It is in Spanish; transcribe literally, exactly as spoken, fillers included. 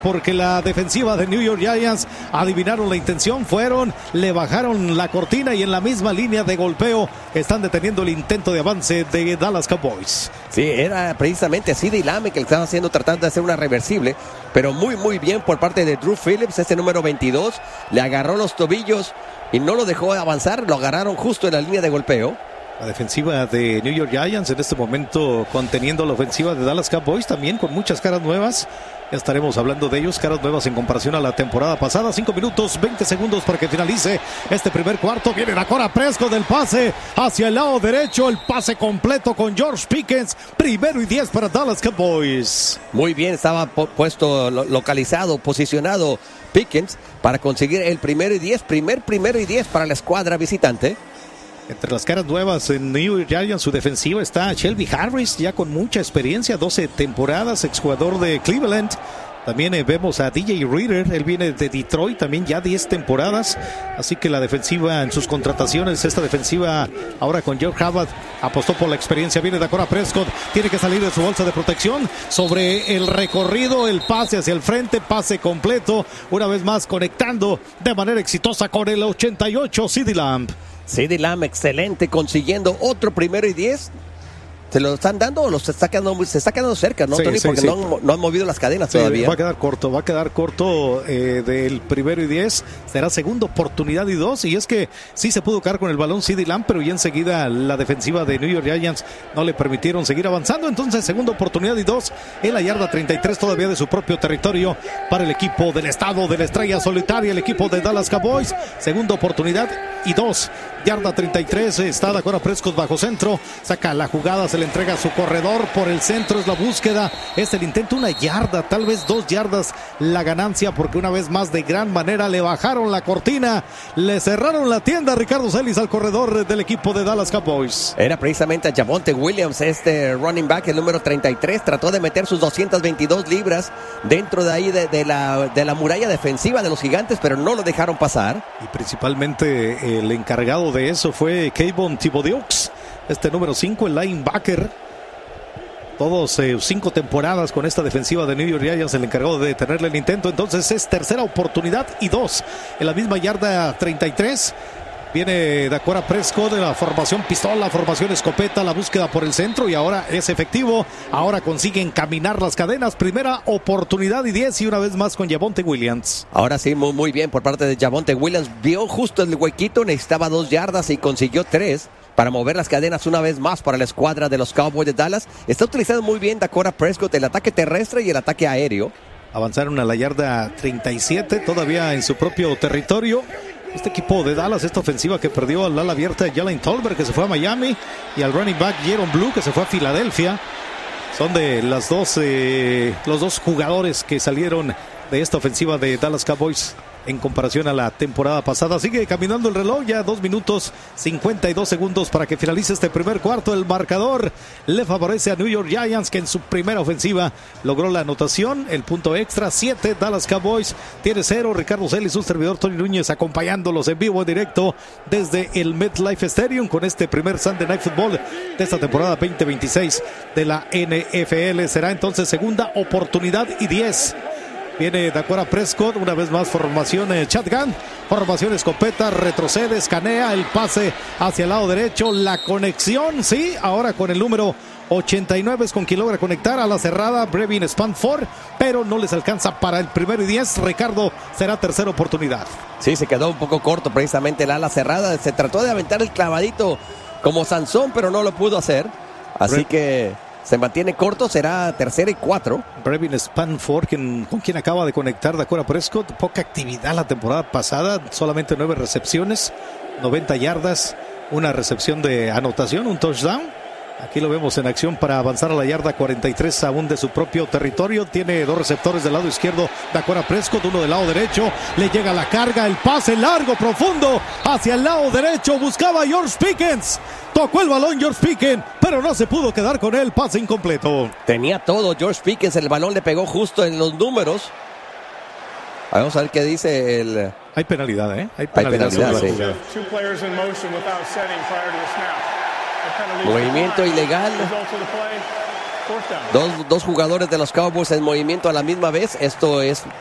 Porque la defensiva de New York Giants adivinaron la intención, fueron, le bajaron la cortina y en la misma línea de golpeo están deteniendo el intento de avance de Dallas Cowboys. Sí, era precisamente CeeDee Lamb que le estaba haciendo, tratando de hacer una reversible, pero muy muy bien por parte de Drew Phillips, este número veintidós, le agarró los tobillos y no lo dejó avanzar, lo agarraron justo en la línea de golpeo. La defensiva de New York Giants en este momento conteniendo la ofensiva de Dallas Cowboys, también con muchas caras nuevas. Ya estaremos hablando de ellos, caras nuevas en comparación a la temporada pasada. cinco minutos, veinte segundos para que finalice este primer cuarto. Viene Dakota Prescott del pase hacia el lado derecho. El pase completo con George Pickens. Primero y diez para Dallas Cowboys. Muy bien, estaba puesto, localizado, posicionado Pickens para conseguir el primero y diez. Primer, primero y diez para la escuadra visitante. Entre las caras nuevas en New York Giants, su defensiva está Shelby Harris, ya con mucha experiencia, doce temporadas, exjugador de Cleveland. También eh, vemos a D J Reader, él viene de Detroit, también ya diez temporadas. Así que la defensiva en sus contrataciones, esta defensiva ahora con Joe Harbaugh, apostó por la experiencia. Viene Dakota Prescott, tiene que salir de su bolsa de protección. Sobre el recorrido, el pase hacia el frente, pase completo. Una vez más conectando de manera exitosa con el ochenta y ocho, CeeDee Lamb. CeeDee Lamb, excelente, consiguiendo otro primero y diez. ¿Se lo están dando o los está quedando, se está quedando cerca, no, sí, Tony? Sí, porque sí. No, han, no han movido las cadenas sí, todavía. Va a quedar corto, va a quedar corto eh, del primero y diez. Será segunda oportunidad y dos. Y es que sí se pudo quedar con el balón CeeDee Lamb, pero ya enseguida la defensiva de New York Giants no le permitieron seguir avanzando. Entonces, segunda oportunidad y dos en la yarda treinta y tres todavía de su propio territorio para el equipo del estado de la estrella solitaria, el equipo de Dallas Cowboys. Segunda oportunidad y dos. Yarda treinta y tres, está Dakota Prescott bajo centro, saca la jugada, se le entrega a su corredor por el centro, es la búsqueda, es el intento, una yarda, tal vez dos yardas la ganancia, porque una vez más de gran manera le bajaron la cortina, le cerraron la tienda a Ricardo Celis al corredor del equipo de Dallas Cowboys. Era precisamente a Javonte Williams, este running back, el número treinta y tres, trató de meter sus doscientas veintidós libras dentro de ahí de, de, la, de la muralla defensiva de los Gigantes, pero no lo dejaron pasar. Y principalmente el encargado de eso fue Kayvon Thibodeaux, este número cinco, el linebacker. Todos eh, cinco temporadas con esta defensiva de New York Giants, el encargado de detenerle el intento. Entonces es tercera oportunidad y dos en la misma yarda treinta y tres. Viene Dakota Prescott de la formación pistola, formación escopeta, la búsqueda por el centro y ahora es efectivo. Ahora consigue encaminar las cadenas. Primera oportunidad y diez y una vez más con Javonte Williams. Ahora sí, muy, muy bien por parte de Javonte Williams. Vio justo el huequito, necesitaba dos yardas y consiguió tres para mover las cadenas una vez más para la escuadra de los Cowboys de Dallas. Está utilizando muy bien Dakota Prescott el ataque terrestre y el ataque aéreo. Avanzaron a la yarda treinta y siete, todavía en su propio territorio. Este equipo de Dallas, esta ofensiva que perdió al ala abierta de Jalen Tolbert, que se fue a Miami, y al running back Jaron Blue, que se fue a Filadelfia. Son de las dos, eh, los dos jugadores que salieron de esta ofensiva de Dallas Cowboys en comparación a la temporada pasada. Sigue caminando el reloj, ya dos minutos cincuenta y dos segundos para que finalice este primer cuarto. El marcador le favorece a New York Giants, que en su primera ofensiva logró la anotación, el punto extra. Siete, Dallas Cowboys tiene cero. Ricardo Celis, su servidor Tony Núñez, acompañándolos en vivo, en directo desde el MetLife Stadium con este primer Sunday Night Football de esta temporada veinte veintiséis de la N F L. Será entonces segunda oportunidad y diez. Viene Dakota Prescott, una vez más formación eh, shotgun, formación escopeta, retrocede, escanea, el pase hacia el lado derecho, la conexión, sí, ahora con el número ochenta y nueve es con quien logra conectar a la cerrada, Brevin Spanford, pero no les alcanza para el primero y diez. Ricardo, será tercera oportunidad. Sí, se quedó un poco corto precisamente el ala cerrada, se trató de aventar el clavadito como Sansón, pero no lo pudo hacer, así Bre- que se mantiene corto, será tercera y cuatro. Brevin Spanford, quien, con quien acaba de conectar Dakota Prescott. Poca actividad la temporada pasada, solamente nueve recepciones, noventa yardas, una recepción de anotación, un touchdown. Aquí lo vemos en acción para avanzar a la yarda cuarenta y tres aún de su propio territorio. Tiene dos receptores del lado izquierdo, Dakota Prescott, uno del lado derecho. Le llega la carga, el pase largo, profundo, hacia el lado derecho. Buscaba a George Pickens. Tocó el balón George Pickens, pero no se pudo quedar con él. Pase incompleto. Tenía todo George Pickens, el balón le pegó justo en los números. Vamos a ver qué dice el... Hay penalidad, ¿eh? Hay penalidad. Hay penalidad, sí. Movimiento Movimiento ilegal. Dos, dos jugadores de los Cowboys en movimiento a la misma vez. Esto es